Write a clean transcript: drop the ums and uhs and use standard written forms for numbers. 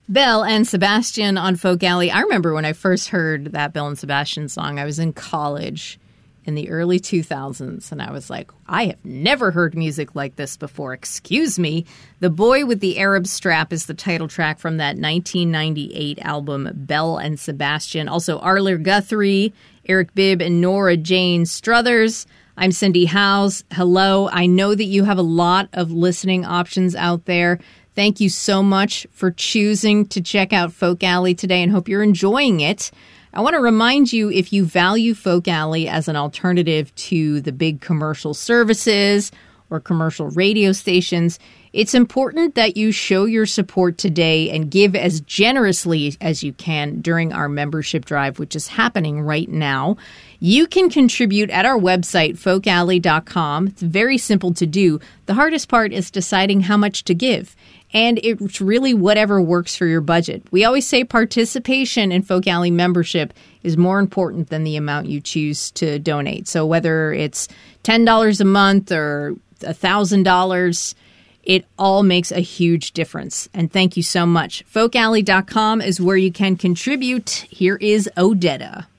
Belle and Sebastian on Folk Alley. I remember when I first heard that Belle and Sebastian song, I was in college in the early 2000s, and I was like, I have never heard music like this before. Excuse me. The Boy with the Arab Strap is the title track from that 1998 album, Belle and Sebastian. Also, Arler Guthrie, Eric Bibb, and Nora Jane Struthers. I'm Cindy Howes. Hello. I know that you have a lot of listening options out there. Thank you so much for choosing to check out Folk Alley today and hope you're enjoying it. I want to remind you, if you value Folk Alley as an alternative to the big commercial services or commercial radio stations, it's important that you show your support today and give as generously as you can during our membership drive, which is happening right now. You can contribute at our website, folkalley.com. It's very simple to do. The hardest part is deciding how much to give. And it's really whatever works for your budget. We always say participation in Folk Alley membership is more important than the amount you choose to donate. So whether it's $10 a month or $1,000, it all makes a huge difference. And thank you so much. Folkalley.com is where you can contribute. Here is Odetta.